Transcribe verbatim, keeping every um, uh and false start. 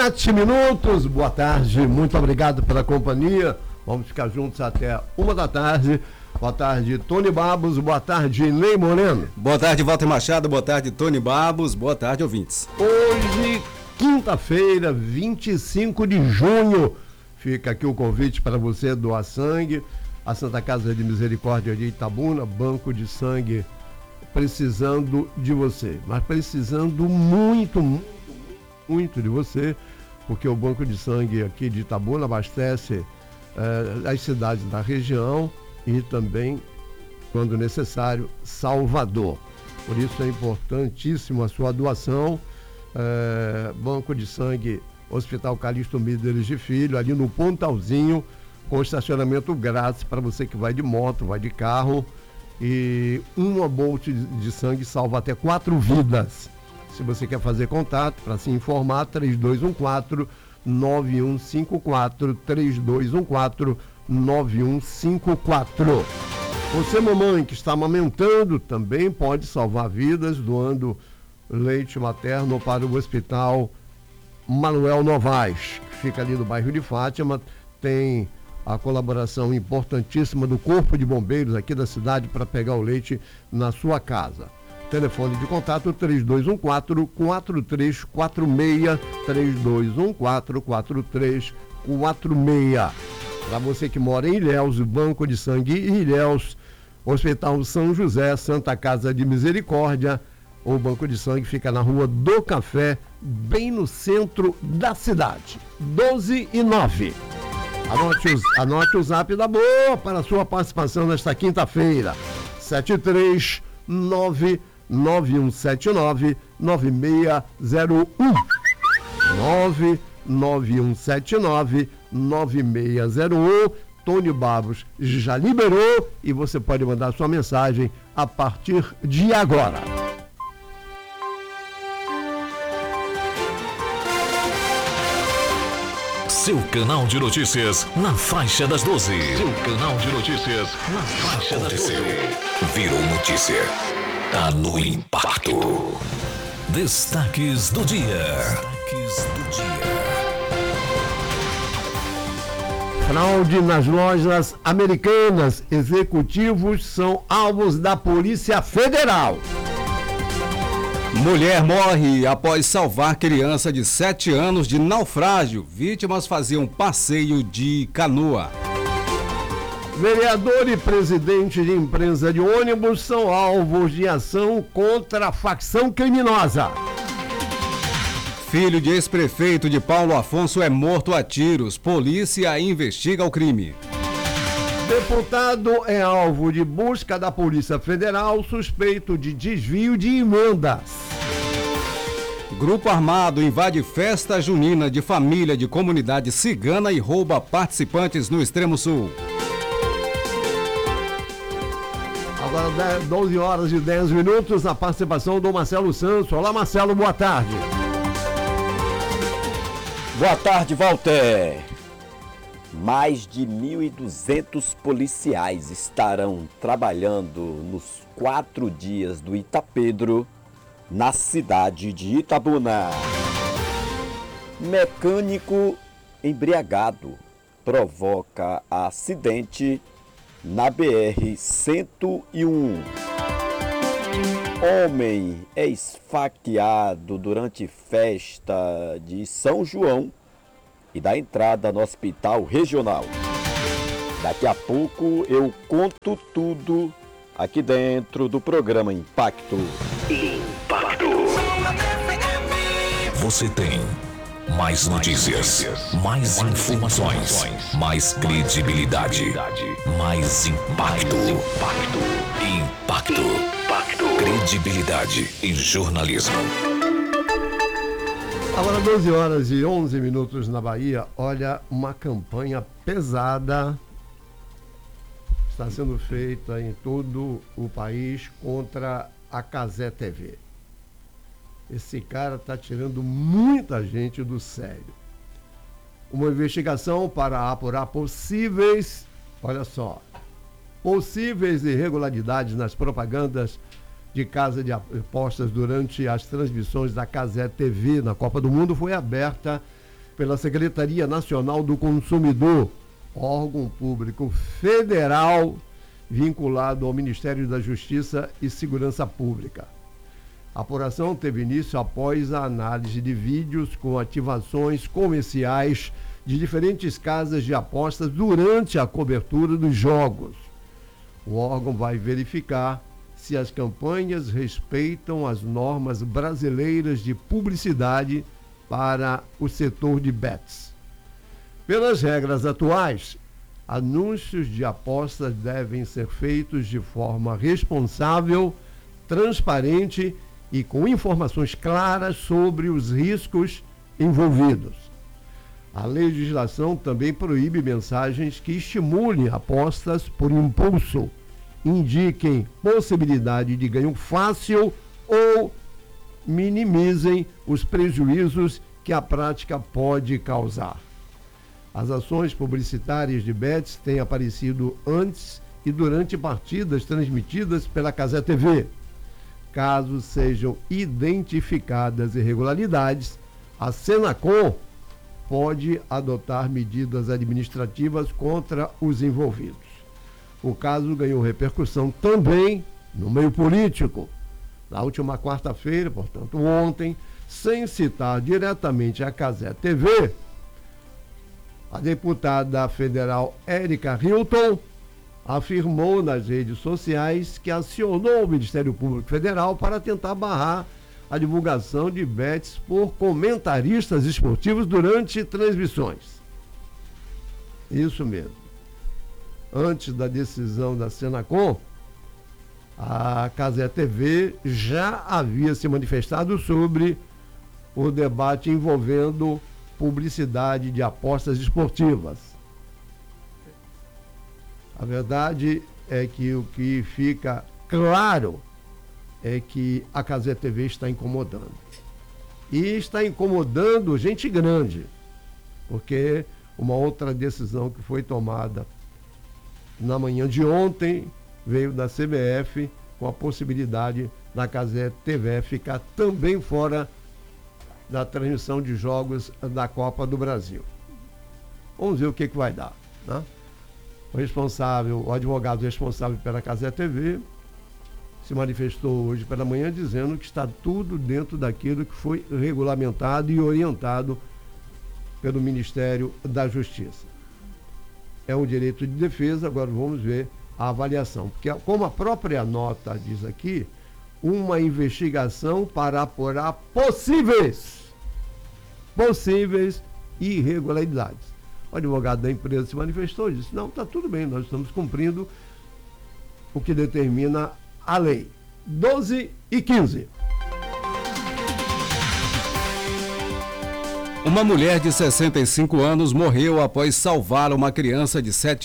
Sete minutos, boa tarde, muito obrigado pela companhia. Vamos ficar juntos até uma da tarde. Boa tarde, Tony Babos. Boa tarde, Ney Moreno. Boa tarde, Walter Machado. Boa tarde, Tony Babos. Boa tarde, ouvintes. Hoje, quinta-feira, vinte e cinco de junho. Fica aqui o convite para você doar sangue. A Santa Casa de Misericórdia de Itabuna, banco de sangue, precisando de você. Mas precisando muito, muito, muito de você, porque o banco de sangue aqui de Itabuna abastece eh, as cidades da região e também, quando necessário, Salvador. Por isso é importantíssimo a sua doação. É, Banco de Sangue, Hospital Calixto Míderes de Filho, ali no Pontalzinho, com estacionamento grátis para você que vai de moto, vai de carro. E uma bolsa de sangue salva até quatro vidas. Se você quer fazer contato, para se informar, três dois um quatro, nove um cinco quatro, três dois um quatro, nove um cinco quatro. Você, mamãe, que está amamentando, também pode salvar vidas doando leite materno para o Hospital Manuel Novaes, que fica ali no bairro de Fátima. Tem a colaboração importantíssima do Corpo de Bombeiros aqui da cidade para pegar o leite na sua casa. Telefone de contato três dois um quatro, quatro três quatro seis, três dois um quatro, quatro três quatro seis. Para você que mora em Ilhéus, Banco de Sangue Ilhéus, Hospital São José, Santa Casa de Misericórdia. O Banco de Sangue fica na Rua do Café, bem no centro da cidade. doze e nove. Anote, os, anote o zap da boa para a sua participação nesta quinta-feira. sete três nove nove um sete nove nove seis zero um. nove nove um sete nove nove seis zero um. Tony Babos já liberou e você pode mandar sua mensagem a partir de agora. Seu canal de notícias na faixa das doze. Seu canal de notícias na faixa das doze. Virou notícia. Tá no impacto. Destaques do dia. Destaques do dia. Fraude nas lojas americanas. Executivos são alvos da Polícia Federal. Mulher morre após salvar criança de sete anos de naufrágio. Vítimas faziam passeio de canoa. Vereador e presidente de empresa de ônibus são alvos de ação contra a facção criminosa. Filho de ex-prefeito de Paulo Afonso é morto a tiros. Polícia investiga o crime. Deputado é alvo de busca da Polícia Federal suspeito de desvio de emendas. Grupo armado invade festa junina de família de comunidade cigana e rouba participantes no Extremo Sul. Agora doze horas e dez minutos, a participação do Marcelo Santos. Olá, Marcelo, boa tarde. Boa tarde, Walter. Mais de mil e duzentos policiais estarão trabalhando nos quatro dias do Itapedro, na cidade de Itabuna. Mecânico embriagado provoca acidente na B R cento e um. Homem é esfaqueado durante festa de São João e da entrada no hospital regional. Daqui a pouco eu conto tudo aqui dentro do programa Impacto. Impacto. Você tem mais notícias, mais informações, mais credibilidade, mais impacto. Impacto. Impacto. Credibilidade em jornalismo. Agora doze horas e onze minutos na Bahia. Olha, uma campanha pesada está sendo feita em todo o país contra a Cazé T V. Esse cara está tirando muita gente do sério. Uma investigação para apurar possíveis, olha só, possíveis irregularidades nas propagandas de casa de apostas durante as transmissões da Cazé T V na Copa do Mundo foi aberta pela Secretaria Nacional do Consumidor, órgão público federal vinculado ao Ministério da Justiça e Segurança Pública. A apuração teve início após a análise de vídeos com ativações comerciais de diferentes casas de apostas durante a cobertura dos jogos. O órgão vai verificar se as campanhas respeitam as normas brasileiras de publicidade para o setor de bets. Pelas regras atuais, anúncios de apostas devem ser feitos de forma responsável, transparente e com informações claras sobre os riscos envolvidos. A legislação também proíbe mensagens que estimulem apostas por impulso, indiquem possibilidade de ganho fácil ou minimizem os prejuízos que a prática pode causar. As ações publicitárias de bets têm aparecido antes e durante partidas transmitidas pela Cazé T V. Caso sejam identificadas irregularidades, a Senacom pode adotar medidas administrativas contra os envolvidos. O caso ganhou repercussão também no meio político. Na última quarta-feira, portanto ontem, sem citar diretamente a Cazé T V, a deputada federal Érica Hilton afirmou nas redes sociais que acionou o Ministério Público Federal para tentar barrar a divulgação de bets por comentaristas esportivos durante transmissões. Isso mesmo. Antes da decisão da Senacom, a Cazé T V já havia se manifestado sobre o debate envolvendo publicidade de apostas esportivas. A verdade é que o que fica claro é que a Cazé T V está incomodando. E está incomodando gente grande, porque uma outra decisão que foi tomada na manhã de ontem veio da C B F com a possibilidade da Cazé T V ficar também fora da transmissão de jogos da Copa do Brasil. Vamos ver o que, que vai dar, né? O responsável, o advogado responsável pela Cazé T V se manifestou hoje pela manhã dizendo que está tudo dentro daquilo que foi regulamentado e orientado pelo Ministério da Justiça. É um direito de defesa, agora vamos ver a avaliação. Porque, como a própria nota diz aqui, uma investigação para apurar possíveis, possíveis irregularidades. O advogado da empresa se manifestou e disse, não, está tudo bem, nós estamos cumprindo o que determina a lei. doze e quinze. Uma mulher de sessenta e cinco anos morreu após salvar uma criança de sete